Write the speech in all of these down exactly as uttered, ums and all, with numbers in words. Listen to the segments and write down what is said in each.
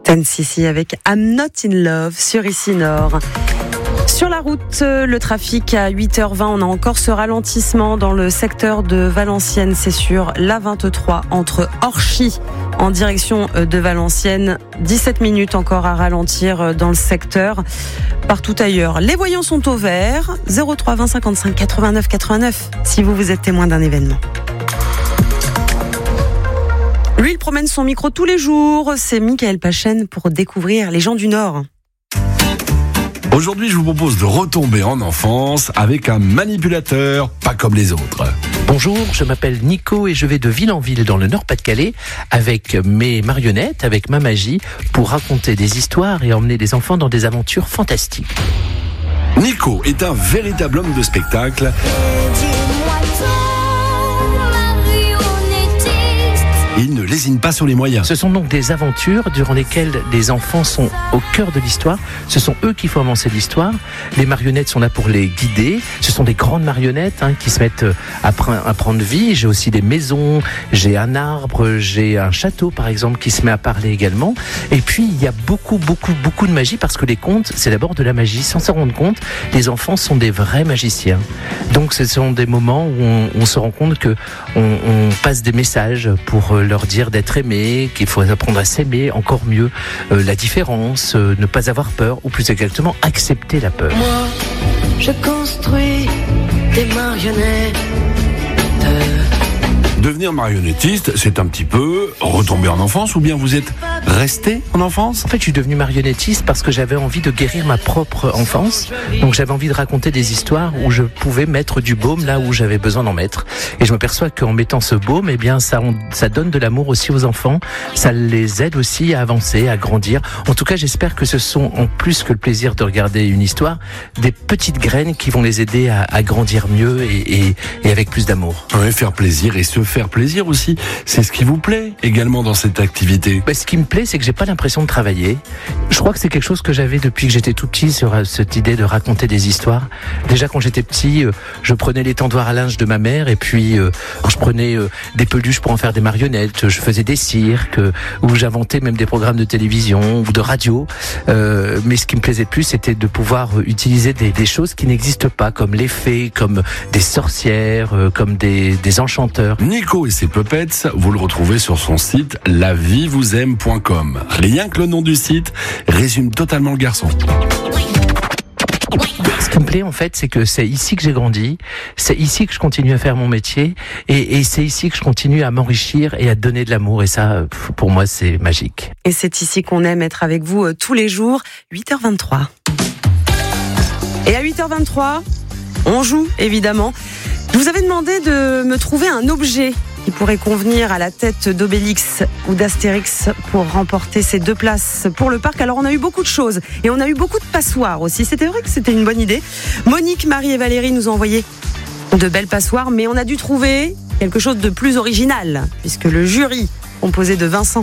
ten C avec I'm Not in Love sur Ici Nord. Sur la route, le trafic à huit heures vingt, on a encore ce ralentissement dans le secteur de Valenciennes, c'est sur l'A vingt-trois entre Orchy en direction de Valenciennes. dix-sept minutes encore à ralentir dans le secteur. Partout ailleurs, les voyants sont au vert. zéro trois vingt cinquante-cinq quatre-vingt-neuf quatre-vingt-neuf si vous vous êtes témoin d'un événement. Lui, il promène son micro tous les jours. C'est Mickaël Pachen pour découvrir les gens du Nord. Aujourd'hui, je vous propose de retomber en enfance avec un manipulateur pas comme les autres. Bonjour, je m'appelle Nico et je vais de ville en ville dans le Nord-Pas-de-Calais avec mes marionnettes, avec ma magie, pour raconter des histoires et emmener les enfants dans des aventures fantastiques. Nico est un véritable homme de spectacle. Il ne lésine pas sur les moyens. Ce sont donc des aventures durant lesquelles les enfants sont au cœur de l'histoire. Ce sont eux qui font avancer l'histoire. Les marionnettes sont là pour les guider. Ce sont des grandes marionnettes hein, qui se mettent à, pre- à prendre vie. J'ai aussi des maisons, j'ai un arbre, j'ai un château par exemple qui se met à parler également. Et puis il y a beaucoup, beaucoup, beaucoup de magie parce que les contes, c'est d'abord de la magie. Sans s'en rendre compte, les enfants sont des vrais magiciens. Donc ce sont des moments où on, on se rend compte que on, on passe des messages pour leur dire d'être aimé, qu'il faut apprendre à s'aimer, encore mieux, euh, la différence, euh, ne pas avoir peur, ou plus exactement, accepter la peur. Moi, je construis des marionnettes. Devenir marionnettiste, c'est un petit peu retomber en enfance ou bien vous êtes resté en enfance ? En fait, je suis devenu marionnettiste parce que j'avais envie de guérir ma propre enfance. Donc j'avais envie de raconter des histoires où je pouvais mettre du baume là où j'avais besoin d'en mettre. Et je me perçois qu'en mettant ce baume, eh bien, ça, on, ça donne de l'amour aussi aux enfants. Ça les aide aussi à avancer, à grandir. En tout cas, j'espère que ce sont, en plus que le plaisir de regarder une histoire, des petites graines qui vont les aider à, à grandir mieux et, et, et avec plus d'amour. Ouais, faire plaisir et se faire plaisir aussi, c'est ce qui vous plaît également dans cette activité. Bah, ce qui me plaît, c'est que j'ai pas l'impression de travailler. Je crois que c'est quelque chose que j'avais depuis que j'étais tout petit, sur cette idée de raconter des histoires. Déjà quand j'étais petit, euh, je prenais les tendoirs à linge de ma mère et puis euh, je prenais euh, des peluches pour en faire des marionnettes. Je faisais des cirques euh, où j'inventais même des programmes de télévision ou de radio. Euh, mais ce qui me plaisait le plus, c'était de pouvoir utiliser des, des choses qui n'existent pas, comme les fées, comme des sorcières, euh, comme des, des enchanteurs. Nico et ses puppets, vous le retrouvez sur son site la vie vous aime point com. Rien que le nom du site résume totalement le garçon. Ce qui me plaît en fait, c'est que c'est ici que j'ai grandi, c'est ici que je continue à faire mon métier et, et c'est ici que je continue à m'enrichir et à donner de l'amour et ça, pour moi, c'est magique. Et c'est ici qu'on aime être avec vous euh, tous les jours, huit heures vingt-trois. Et à huit heures vingt-trois, on joue évidemment. Je vous avais demandé de me trouver un objet qui pourrait convenir à la tête d'Obélix ou d'Astérix pour remporter ces deux places pour le parc. Alors on a eu beaucoup de choses et on a eu beaucoup de passoires aussi. C'était vrai que c'était une bonne idée. Monique, Marie et Valérie nous ont envoyé de belles passoires, mais on a dû trouver quelque chose de plus original puisque le jury composé de Vincent,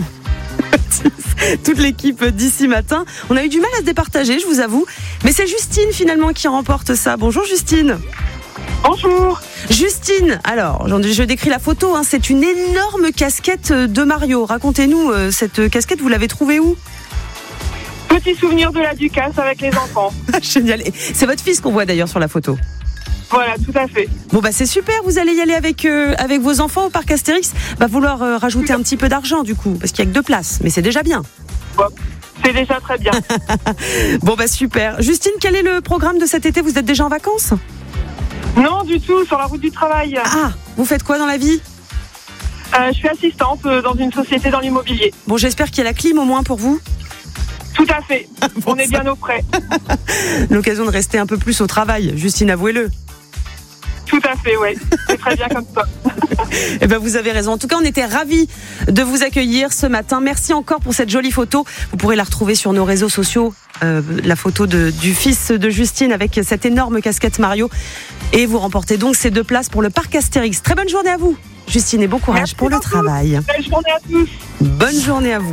toute l'équipe d'ici matin, on a eu du mal à se départager, je vous avoue. Mais c'est Justine finalement qui remporte ça. Bonjour Justine. Bonjour. Justine, alors, je décris la photo, hein, c'est une énorme casquette de Mario. Racontez-nous, euh, cette casquette, vous l'avez trouvée où ? Petit souvenir de la Ducasse avec les enfants. Génial. C'est votre fils qu'on voit d'ailleurs sur la photo. Voilà, tout à fait. Bon bah c'est super, vous allez y aller avec, euh, avec vos enfants au parc Astérix. Va vouloir euh, rajouter un petit peu d'argent du coup, parce qu'il n'y a que deux places, mais c'est déjà bien. Bon, c'est déjà très bien. Bon bah super. Justine, quel est le programme de cet été ? Vous êtes déjà en vacances ? Non, du tout, sur la route du travail. Ah, vous faites quoi dans la vie ? euh, Je suis assistante dans une société dans l'immobilier. Bon, j'espère qu'il y a la clim au moins pour vous. Tout à fait, Bon, on est ça... bien au frais. L'occasion de rester un peu plus au travail, Justine, avouez-le. Tout à fait, oui. C'est très bien comme ça. Eh ben, vous avez raison. En tout cas, on était ravis de vous accueillir ce matin. Merci encore pour cette jolie photo. Vous pourrez la retrouver sur nos réseaux sociaux. Euh, la photo de, du fils de Justine avec cette énorme casquette Mario. Et vous remportez donc ces deux places pour le parc Astérix. Très bonne journée à vous, Justine, et bon courage Merci pour beaucoup. le travail. Belle journée à tous. Bonne journée à vous.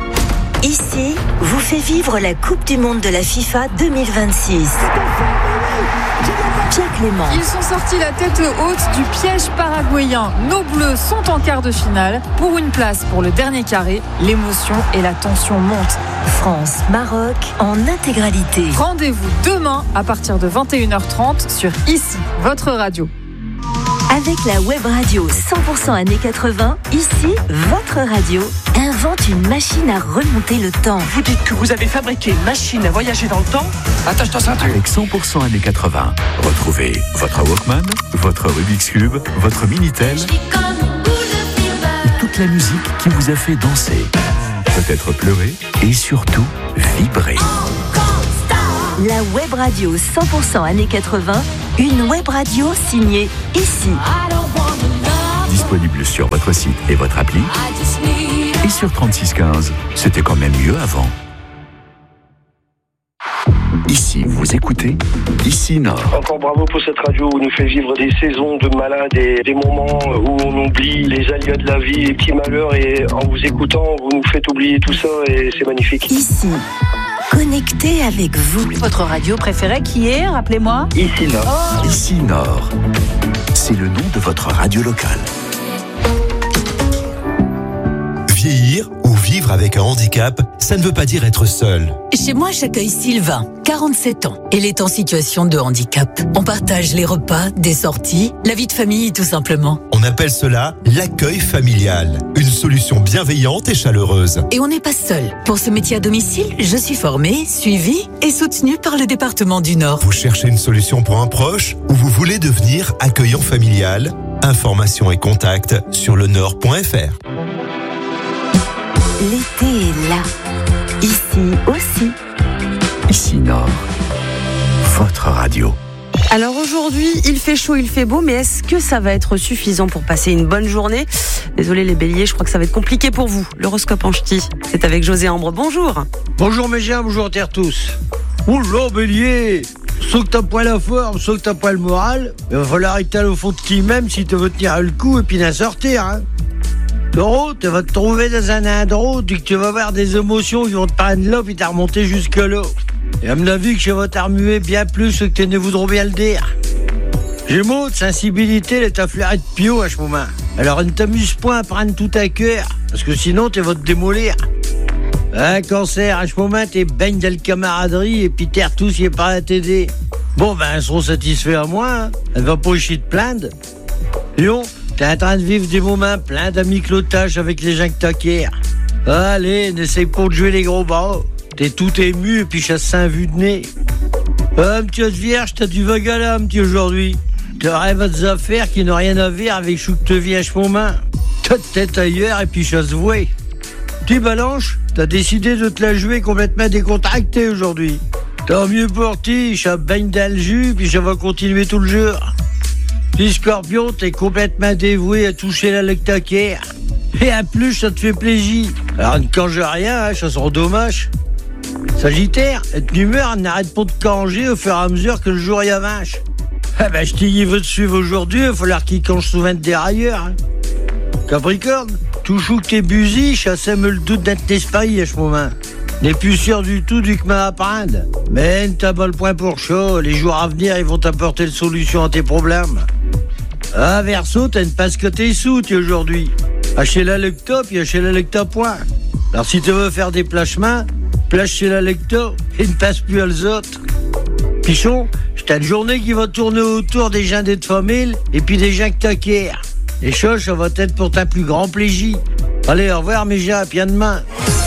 Ici vous fait vivre la Coupe du Monde de la FIFA deux mille vingt-six. Pierre Clément. Ils sont sortis la tête haute du piège paraguayen. Nos Bleus sont en quart de finale. Pour une place pour le dernier carré, l'émotion et la tension montent. France-Maroc en intégralité. Rendez-vous demain à partir de vingt et une heures trente sur Ici, votre radio. Avec la web radio cent pour cent années quatre-vingts, Ici, votre radio invente une machine à remonter le temps. Vous dites que vous avez fabriqué une machine à voyager dans le temps ? Attache-toi ceinture. Avec cent pour cent années quatre-vingts, retrouvez votre Walkman, votre Rubik's Cube, votre Minitel et toute la musique qui vous a fait danser, peut-être pleurer et surtout vibrer. La web radio cent pour cent années quatre-vingts, une web radio signée Ici. Disponible sur votre site et votre appli. Et sur trente-six quinze, c'était quand même mieux avant. Ici, vous écoutez Ici Nord. Encore bravo pour cette radio où nous fait vivre des saisons de malades et des moments où on oublie les aléas de la vie, les petits malheurs, et en vous écoutant, vous nous faites oublier tout ça et c'est magnifique. Ici, connecté avec vous. Votre radio préférée qui est, rappelez-moi ? Ici Nord. Oh. Ici Nord, c'est le nom de votre radio locale. Vieillir ou vivre avec un handicap, ça ne veut pas dire être seul. Chez moi, j'accueille Sylvain, quarante-sept ans. Elle est en situation de handicap. On partage les repas, des sorties, la vie de famille tout simplement. On appelle cela l'accueil familial. Une solution bienveillante et chaleureuse. Et on n'est pas seul. Pour ce métier à domicile, je suis formée, suivie et soutenue par le département du Nord. Vous cherchez une solution pour un proche ou vous voulez devenir accueillant familial ? Informations et contacts sur le nord point f r. L'été est là. Ici aussi. Ici Nord, votre radio. Alors aujourd'hui, il fait chaud, il fait beau, mais est-ce que ça va être suffisant pour passer une bonne journée ? Désolé les béliers, je crois que ça va être compliqué pour vous. L'horoscope en ch'ti, c'est avec José Ambre. Bonjour. Bonjour mes gens, bonjour terre tous. Bonjour bélier. Sauf que t'as pas la forme, sauf que t'as pas le moral, il va falloir étaler au fond de toi-même si tu veux tenir le coup et puis d'en sortir, hein. Taureau, tu vas te trouver dans un indro, tu que tu vas avoir des émotions qui vont te prendre là puis t'as remonté jusque là. Et à mon avis que je vais t'armuer bien plus que tu ne voudront bien le dire. Gémeaux, de sensibilité, elle est à fleurer de pio à ce moment. Alors ne t'amuse pas à prendre tout à cœur, parce que sinon tu vas te démolir. Un cancer, à ce moment t'es baignes de la camaraderie et puis t'es tous y est pas à t'aider. Bon ben elles seront satisfaits à moi, hein. Elle va pas chier de plaindre. Lion, t'es en train de vivre des moments pleins d'amiclotage avec les gens que t'acquiers. Allez, n'essaye pas de jouer les gros bras. T'es tout ému et puis chasse un vu de nez. Ah, petit vierge, t'as du vague à l'âme, tu aujourd'hui. T'as rêve à des affaires qui n'ont rien à voir avec chou que te vis à ce moment. T'as de tête ailleurs et puis chasse vouée. Petit balanche, t'as décidé de te la jouer complètement décontractée aujourd'hui. Tant mieux pour ti, ça baigne dans le jus puis ça va continuer tout le jour. Petit scorpion, t'es complètement dévoué à toucher la lectaquière. Et en plus, ça te fait plaisir. Alors ne cange rien, hein, ça sera dommage. Sagittaire, être d'humeur, n'arrête pas de canger au fur et à mesure que le jour y avance. Ah ben, je t'y veux te suivre aujourd'hui, il va falloir qu'il cange souvent de dérailleur. Hein. Capricorne, tout chou que t'es busy, ça sème le doute d'être esprit à ce moment. N'est plus sûr du tout du que m'a apprendre. Mais t'as pas le point pour chaud, les jours à venir, ils vont t'apporter la solution à tes problèmes. Ah, Verseau, t'as une passe que t'es sous, tu aujourd'hui. Chez la lecta, puis chez la lecta point. Alors si tu veux faire des placements, place chez la lecta et ne passe plus à les autres. Pichon, t'as une journée qui va tourner autour des gens de famille et puis des gens que t'acquiers. Les choses, ça va être pour ta plus grand plaisir. Allez, au revoir mes gens, puis à demain.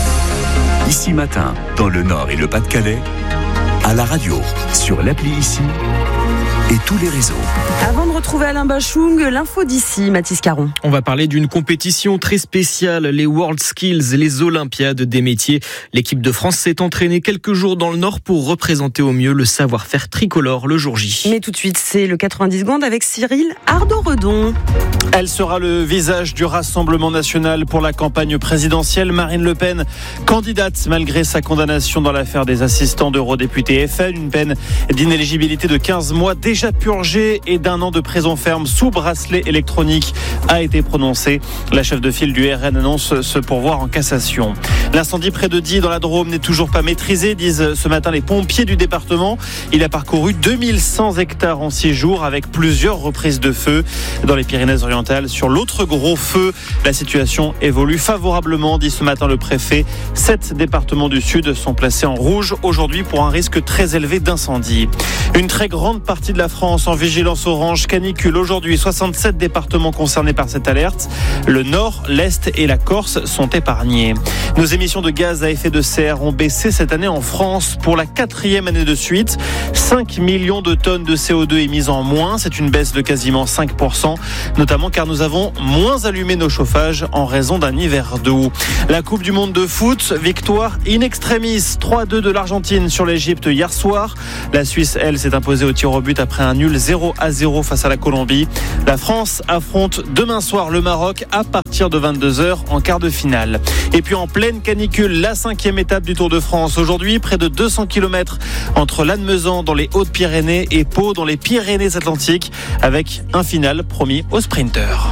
Ici matin, dans le Nord et le Pas-de-Calais, à la radio, sur l'appli Ici et tous les réseaux. Avant de retrouver Alain Bachung, l'info d'ici, Mathis Caron. On va parler d'une compétition très spéciale, les World Skills, les Olympiades des métiers. L'équipe de France s'est entraînée quelques jours dans le Nord pour représenter au mieux le savoir-faire tricolore le jour J. Mais tout de suite, c'est le quatre-vingt-dix secondes avec Cyril Ardo-Redon. Elle sera le visage du Rassemblement national pour la campagne présidentielle. Marine Le Pen, candidate malgré sa condamnation dans l'affaire des assistants d'eurodéputés F N, une peine d'inéligibilité de quinze mois déjà purgée et d'un an de prison ferme sous bracelet électronique a été prononcée. La chef de file du R N annonce ce pourvoi en cassation. L'incendie près de Die dans la Drôme n'est toujours pas maîtrisé, disent ce matin les pompiers du département. Il a parcouru deux mille cent hectares en six jours avec plusieurs reprises de feu. Dans les Pyrénées-Orientales, sur l'autre gros feu, la situation évolue favorablement, dit ce matin le préfet. Sept départements du Sud sont placés en rouge aujourd'hui pour un risque très élevé d'incendie. Une très grande partie de la France en vigilance orange canicule aujourd'hui. soixante-sept départements concernés par cette alerte. Le Nord, l'Est et la Corse sont épargnés. Nos émissions de gaz à effet de serre ont baissé cette année en France pour la quatrième année de suite. cinq millions de tonnes de C O deux émises en moins. C'est une baisse de quasiment cinq pour cent, notamment car nous avons moins allumé nos chauffages en raison d'un hiver doux. La Coupe du Monde de foot, victoire in extremis, trois à deux de l'Argentine sur l'Égypte hier soir. La Suisse, elle, s'est imposée au tir au but après un nul zéro à zéro face à la Colombie. La France affronte demain soir le Maroc à partir de vingt-deux heures en quart de finale. Et puis en pleine canicule, la cinquième étape du Tour de France. Aujourd'hui, près de deux cents kilomètres entre Lannemezan dans les Hautes-Pyrénées et Pau dans les Pyrénées-Atlantiques, avec un final promis aux sprinteurs.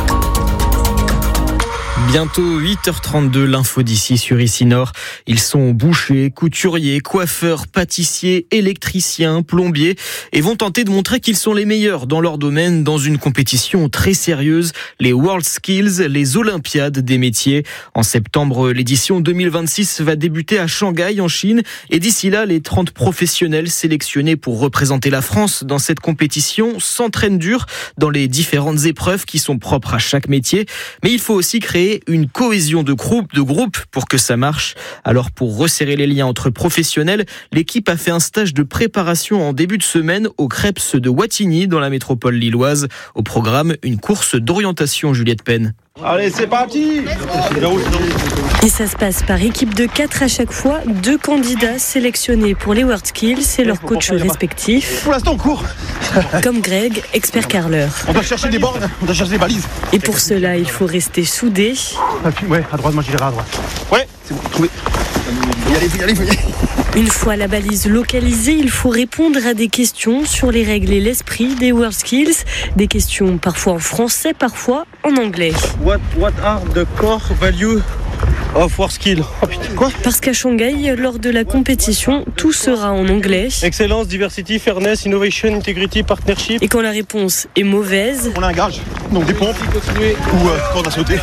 Bientôt huit heures trente-deux, l'info d'ici sur Ici Nord. Ils sont bouchers, couturiers, coiffeurs, pâtissiers, électriciens, plombiers et vont tenter de montrer qu'ils sont les meilleurs dans leur domaine dans une compétition très sérieuse, les World Skills, les Olympiades des métiers. En septembre, l'édition deux mille vingt-six va débuter à Shanghai en Chine et d'ici là, les trente professionnels sélectionnés pour représenter la France dans cette compétition s'entraînent dur dans les différentes épreuves qui sont propres à chaque métier. Mais il faut aussi créer une cohésion de groupe, de groupe pour que ça marche. Alors pour resserrer les liens entre professionnels, l'équipe a fait un stage de préparation en début de semaine au Creps de Wattignies dans la métropole lilloise. Au programme, une course d'orientation, Juliette Penn. Allez, c'est parti! Et ça se passe par équipe de quatre à chaque fois, deux candidats sélectionnés pour les World Skills et leurs coachs respectifs. Pour l'instant, on court. Comme Greg, expert carreleur. On doit chercher des bornes, on doit chercher des balises. Et pour cela, il faut rester soudé. Ouais, à droite, moi j'irai à droite. Ouais, c'est bon, trouvé. Faut y aller, faut y aller, faut y aller. Une fois la balise localisée, il faut répondre à des questions sur les règles et l'esprit des World Skills. Des questions parfois en français, parfois en anglais. What, what are the core values of World Skills? Oh putain, quoi? Parce qu'à Shanghai, lors de la compétition, tout sera en anglais. Excellence, diversity, fairness, innovation, integrity, partnership. Et quand la réponse est mauvaise... On a un gage, donc des pompes ou euh, corde à sauter.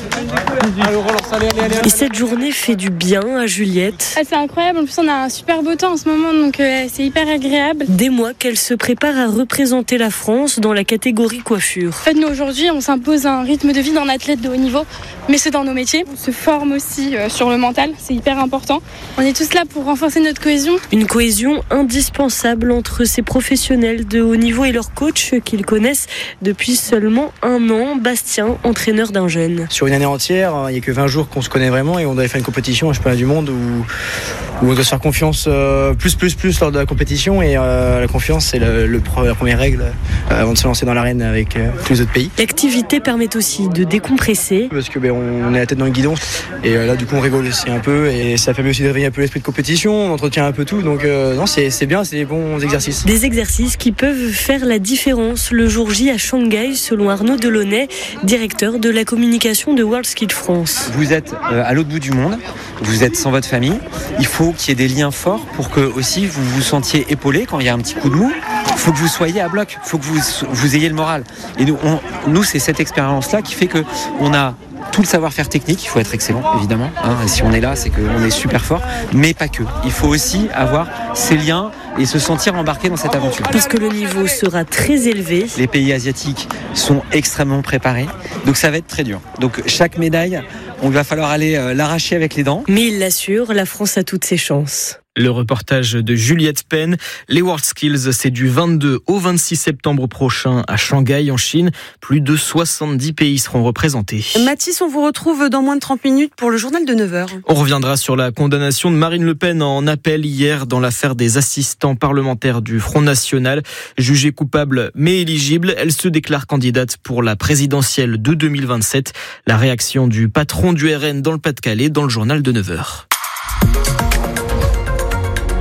Et cette journée fait du bien à Juliette. Ah, c'est incroyable, en plus on a un super beau temps en ce moment, donc euh, c'est hyper agréable. Des mois qu'elle se prépare à représenter la France dans la catégorie coiffure. En fait, nous aujourd'hui, on s'impose un rythme de vie d'un athlète de haut niveau, mais c'est dans nos métiers. On se forme aussi euh, sur le mental, c'est hyper important. On est tous là pour renforcer notre cohésion. Une cohésion indispensable entre ces professionnels de haut niveau et leurs coachs qu'ils connaissent depuis seulement un an. Bastien, entraîneur d'un jeune. Sur une année entière, il n'y a que vingt jours qu'on se connaît vraiment et on doit faire une compétition, un championnat du monde où, où on doit se faire confiance euh, plus, plus, plus lors de la compétition et euh, la confiance c'est le, le, la première règle euh, avant de se lancer dans l'arène avec euh, tous les autres pays. L'activité permet aussi de décompresser. Parce que ben, on est la tête dans le guidon et euh, là du coup on rigole aussi un peu et ça permet aussi de réveiller un peu l'esprit de compétition, on entretient un peu tout donc euh, non c'est, c'est bien, c'est des bons exercices. Des exercices qui peuvent faire la différence le jour J à Shanghai selon Arnaud Delaunay, directeur de la communication de World Skills France. Vous êtes euh, à l'autre bout du monde, vous êtes sans votre famille, il faut qu'il y ait des liens forts pour que aussi vous vous sentiez épaulé quand il y a un petit coup de mou. Il faut que vous soyez à bloc, il faut que vous, vous ayez le moral. Et nous, on, nous c'est cette expérience-là qui fait qu'on a tout le savoir-faire technique, il faut être excellent évidemment, hein, et si on est là c'est qu'on est super fort, mais pas que. Il faut aussi avoir ces liens et se sentir embarqué dans cette aventure. Parce que le niveau sera très élevé. Les pays asiatiques sont extrêmement préparés, donc ça va être très dur. Donc chaque médaille, on va falloir aller euh, l'arracher avec les dents. Mais il l'assure, la France a toutes ses chances. Le reportage de Juliette Penn. Les World Skills, c'est du vingt-deux au vingt-six septembre prochain à Shanghai, en Chine. Plus de soixante-dix pays seront représentés. Mathis, on vous retrouve dans moins de trente minutes pour le journal de neuf heures. On reviendra sur la condamnation de Marine Le Pen en appel hier dans l'affaire des assistants parlementaires du Front National. Jugée coupable mais éligible, elle se déclare candidate pour la présidentielle de deux mille vingt-sept. La réaction du patron du R N dans le Pas-de-Calais dans le journal de neuf heures.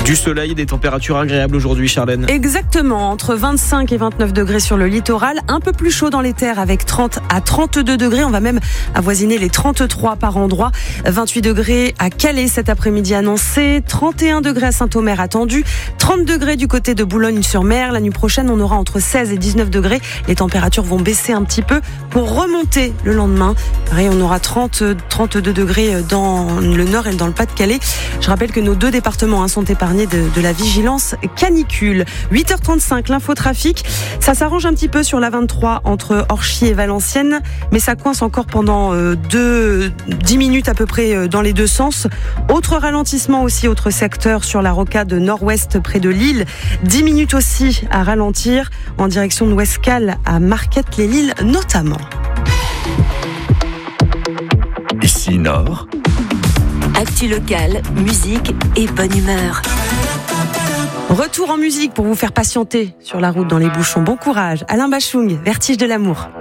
Du soleil et des températures agréables aujourd'hui, Charlène. Exactement, entre vingt-cinq et vingt-neuf degrés sur le littoral, un peu plus chaud dans les terres avec trente à trente-deux degrés, on va même avoisiner les trente-trois par endroit, vingt-huit degrés à Calais cet après-midi annoncé, trente et un degrés à Saint-Omer attendu, trente degrés du côté de Boulogne-sur-Mer. La nuit prochaine, on aura entre seize et dix-neuf degrés. Les températures vont baisser un petit peu pour remonter le lendemain. Pareil, on aura trente, trente-deux degrés dans le nord et dans le Pas-de-Calais. Je rappelle que nos deux départements hein, sont épargnés de, de la vigilance canicule. huit heures trente-cinq, l'infotrafic. Ça s'arrange un petit peu sur la vingt-trois entre Orchy et Valenciennes, mais ça coince encore pendant euh, deux, dix minutes à peu près euh, dans les deux sens. Autre ralentissement aussi, autre secteur sur la rocade nord-ouest près de Lille. dix minutes aussi à ralentir en direction de Ouescal à Marquette-les-Lilles notamment. Ici Nord. Actu locale, musique et bonne humeur. Retour en musique pour vous faire patienter sur la route dans les bouchons. Bon courage. Alain Bachung, Vertige de l'amour.